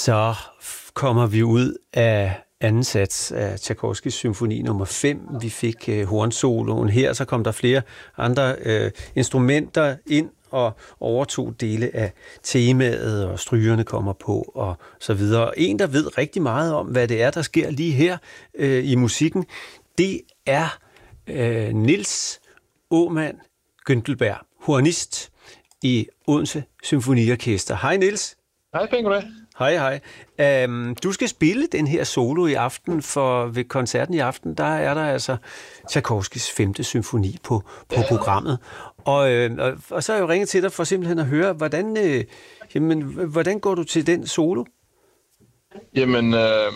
Så kommer vi ud af anden sats af Tchaikovskys symfoni nummer 5. Vi fik hornsoloen her, så kom der flere andre instrumenter ind og overtog dele af temaet, og strygerne kommer på, og så videre. En, der ved rigtig meget om, hvad det er, der sker lige her i musikken, det er Niels Aamand Güntelberg, hornist i Odense Symfoniorkester. Hej Niels. Hej, pænt. Hej. Du skal spille den her solo i aften, for ved koncerten i aften, der er der altså Tchaikovskys 5. symfoni på programmet. Og så har jeg jo ringet til dig for simpelthen at høre, hvordan går du til den solo? Jamen,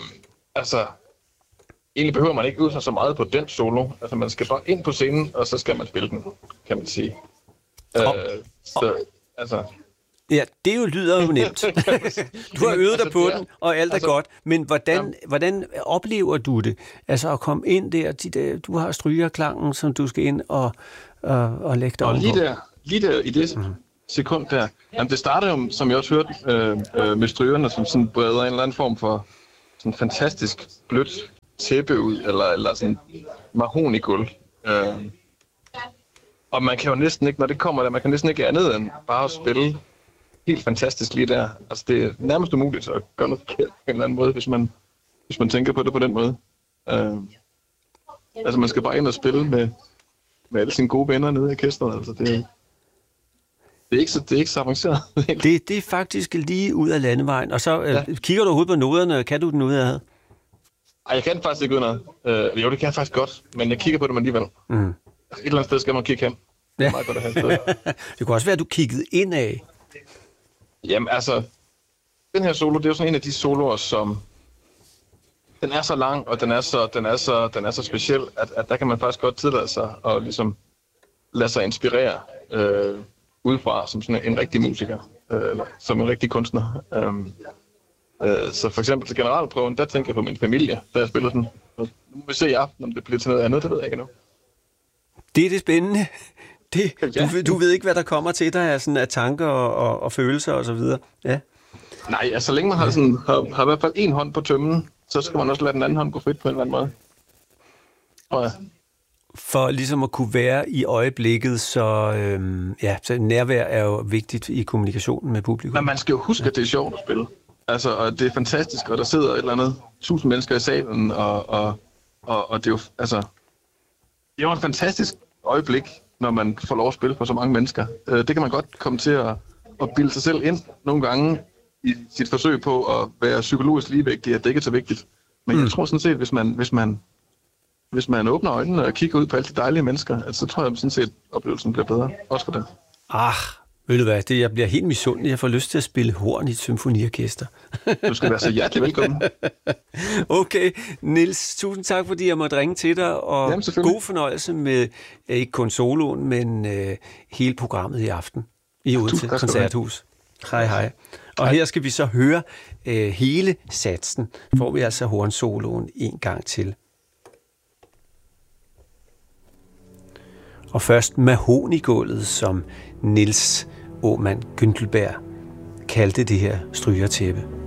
egentlig behøver man ikke ud så meget på den solo. Altså, man skal bare ind på scenen, og så skal man spille den, kan man sige. Ja, det lyder jo nemt. Du har øvet dig på den, og alt er godt. Men hvordan oplever du det? Altså at komme ind der, du har strygerklangen, som du skal ind og lægge dig ovenpå. Lige der i det sekund der. Jamen, det starter jo, som jeg også hørte, med strygerne, som sådan breder en eller anden form for sådan fantastisk blødt tæppe ud, eller sådan mahogni-gulv. Og man kan jo næsten ikke, når det kommer der, man kan næsten ikke andet end bare at spille helt fantastisk lige der. Altså, det er nærmest umuligt at gøre noget forkert på en eller anden måde, hvis man tænker på det på den måde. Altså, man skal bare ind og spille med alle sine gode venner nede i orkestret. Altså, det er ikke så avanceret. Det er faktisk lige ud af landevejen. Og så kigger du overhovedet på noderne. Kan du den udenad? Ej, jeg kan faktisk ikke udenad. Jo, det kan jeg faktisk godt, men jeg kigger på dem alligevel. Mm. Et eller andet sted skal man kigge hen. Det er meget godt at have sted. Det kunne også være, at du kiggede indad. Jamen altså, den her solo, det er jo sådan en af de soloer, som den er så lang, og den er så speciel, at der kan man faktisk godt tillade sig og ligesom lade sig inspirere udefra som sådan en rigtig musiker, eller som en rigtig kunstner. Så for eksempel til generalprøven, der tænker jeg på min familie, da jeg spiller den. Nu må vi se i aften, om det bliver til noget andet, det ved jeg ikke endnu. Det er det spændende. Du ved ikke, hvad der kommer til dig af, sådan, af tanker og følelser og så videre. Ja. Nej, altså så længe man har i hvert fald en hånd på tømmen, så skal man også lade den anden hånd gå frit på en eller anden måde. Ja. For ligesom at kunne være i øjeblikket, så nærvær er jo vigtigt i kommunikationen med publikum. Men man skal jo huske, at det er sjovt at spille. Altså, og det er fantastisk, og der sidder et eller andet 1000 mennesker i salen, og det er jo, altså, det er jo et fantastisk øjeblik, når man får lov at spille for så mange mennesker. Det kan man godt komme til at bilde sig selv ind nogle gange i sit forsøg på at være psykologisk ligevægtig, at det ikke er så vigtigt. Men jeg tror sådan set, hvis man åbner øjnene og kigger ud på alle de dejlige mennesker, så tror jeg sådan set, at oplevelsen bliver bedre. Også for dem. Ved du hvad, jeg bliver helt misundelig. Jeg får lyst til at spille horn i et symfoniorkester. Du skal være så hjertelig velkommen. Okay, Niels, tusind tak, fordi jeg måtte ringe til dig, og god fornøjelse med ikke kun soloen, men hele programmet i aften i Odense Koncerthus. Hej. Og her skal vi så høre hele satsen, får vi altså hornsoloen en gang til. Og først mahogni-gulvet, som Niels Aamand Güntelberg kaldte det her strygertæppe.